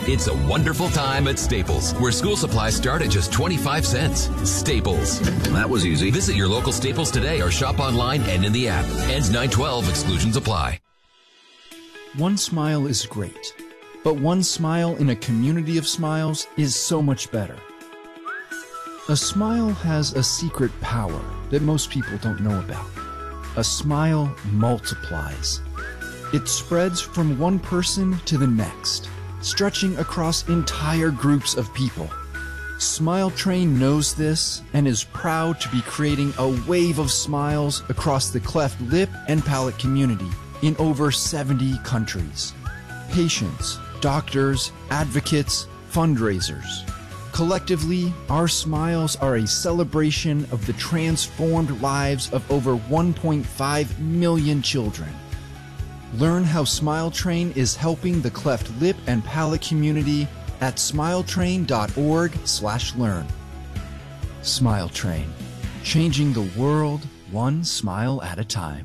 It's a wonderful time at Staples, where school supplies start at just 25 cents. Staples. That was easy. Visit your local Staples today or shop online and in the app. Ends 9/12. Exclusions apply. One smile is great, but one smile in a community of smiles is so much better. A smile has a secret power that most people don't know about. A smile multiplies. It spreads from one person to the next, stretching across entire groups of people. Smile Train knows this and is proud to be creating a wave of smiles across the cleft lip and palate community in over 70 countries. Patients, doctors, advocates, fundraisers. Collectively, our smiles are a celebration of the transformed lives of over 1.5 million children. Learn how Smile Train is helping the cleft lip and palate community at smiletrain.org/learn. Smile Train, changing the world one smile at a time.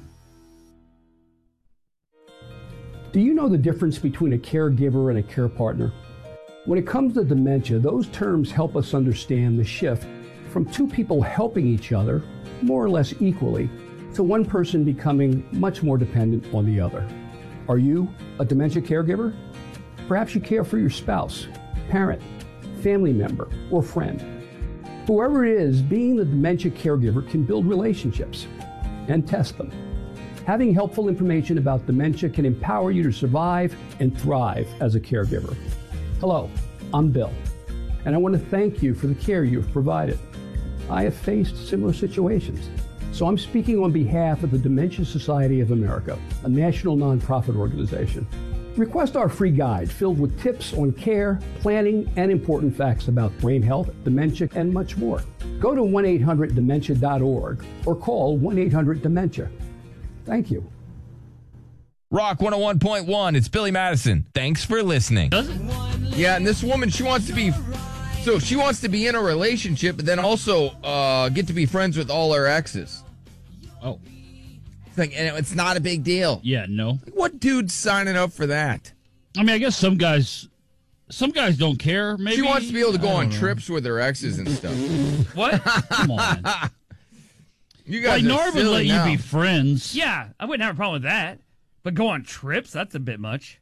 Do you know the difference between a caregiver and a care partner? When it comes to dementia, those terms help us understand the shift from two people helping each other, more or less equally, to one person becoming much more dependent on the other. Are you a dementia caregiver? Perhaps you care for your spouse, parent, family member, or friend. Whoever it is, being the dementia caregiver can build relationships and test them. Having helpful information about dementia can empower you to survive and thrive as a caregiver. Hello, I'm Bill, and I want to thank you for the care you've provided. I have faced similar situations, so I'm speaking on behalf of the Dementia Society of America, a national nonprofit organization. Request our free guide filled with tips on care, planning, and important facts about brain health, dementia, and much more. Go to 1-800-DEMENTIA.org or call 1-800-DEMENTIA. Thank you. Rock 101.1, it's Billy Madison. Thanks for listening. Does it? Yeah, and this woman, she wants to be in a relationship, but then also get to be friends with all her exes. Oh. And it's not a big deal. Yeah, no. What dude's signing up for that? I mean, I guess some guys don't care. Maybe she wants to be able to go on trips with her exes and stuff. What? Come on. You guys Norm would let you be friends. Yeah, I wouldn't have a problem with that. But go on trips, that's a bit much.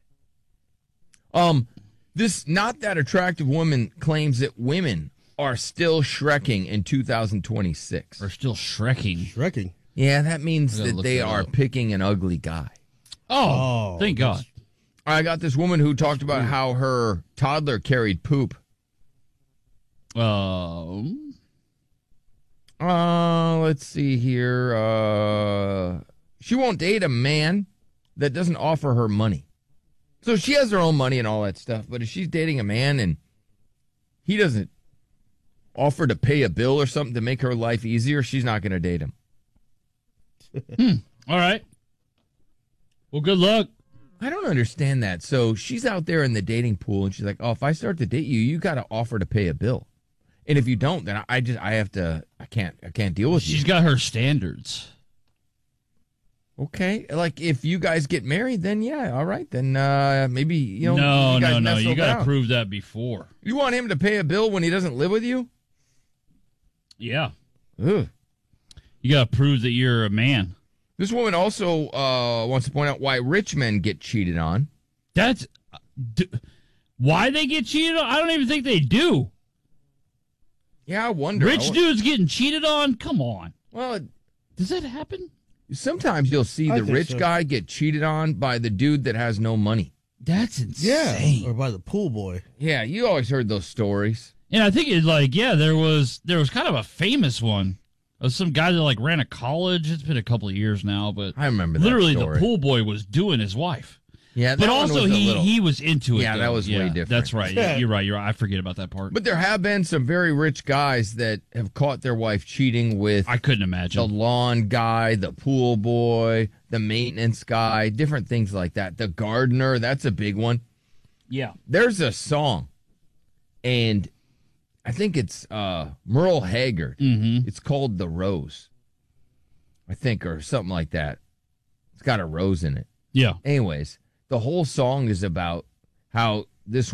This not that attractive woman claims that women are still shrekking in 2026. Or still shrekking. Shrekking? Yeah, that means that they are picking an ugly guy. Oh, thank God. I got this woman who talked about how her toddler carried poop. Let's see here. She won't date a man that doesn't offer her money. So she has her own money and all that stuff, but if she's dating a man and he doesn't offer to pay a bill or something to make her life easier, she's not going to date him. All right. Well, good luck. I don't understand that. So she's out there in the dating pool and she's like, oh, if I start to date you, you got to offer to pay a bill. And if you don't, then I can't deal with you. She's got her standards. Okay, like if you guys get married, then yeah, all right, then maybe you No, guys you got to prove that before. You want him to pay a bill when he doesn't live with you? Yeah. Ugh. You got to prove that you're a man. This woman also wants to point out why rich men get cheated on. That's why they get cheated on. I don't even think they do. Yeah, I wonder. Rich dudes getting cheated on. Come on. Well, does that happen? Sometimes you'll see the rich guy get cheated on by the dude that has no money. That's insane. Yeah, or by the pool boy. Yeah, you always heard those stories. And I think there was kind of a famous one of some guy that ran a college. It's been a couple of years now, but I remember that literally story. The pool boy was doing his wife. Yeah, but also he was into it. Yeah, that was way different. That's right. Yeah. You're right. I forget about that part. But there have been some very rich guys that have caught their wife cheating with. I couldn't imagine the lawn guy, the pool boy, the maintenance guy, different things like that. The gardener, that's a big one. Yeah, there's a song, and I think it's Merle Haggard. Mm-hmm. It's called "The Rose," I think, or something like that. It's got a rose in it. Yeah. Anyways. The whole song is about how this